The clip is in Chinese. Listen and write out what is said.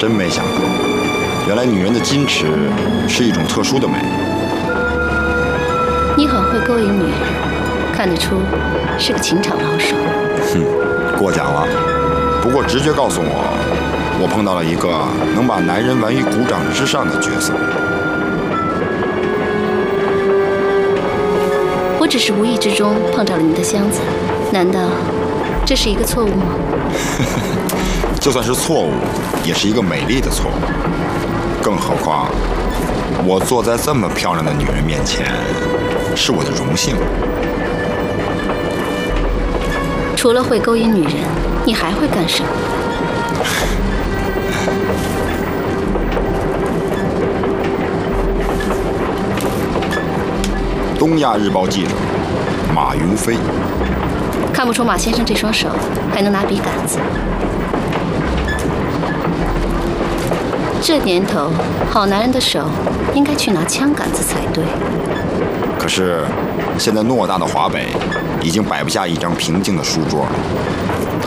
真没想到，原来女人的矜持是一种特殊的美。 你很会勾引女人，看得出是个情场老手。 哼，过奖了。不过直觉告诉我碰到了一个能把男人玩于股掌之上的角色。 我只是无意之中碰着了你的箱子，难道这是一个错误吗？ 就算是错误，也是一个美丽的错误。更何况，我坐在这么漂亮的女人面前，是我的荣幸。 除了会勾引女人，你还会干什么？ 东亚日报记者马云飞。 看不出马先生这双手还能拿笔杆子。这年头，好男人的手应该去拿枪杆子才对。 可是，现在偌大的华北已经摆不下一张平静的书桌了。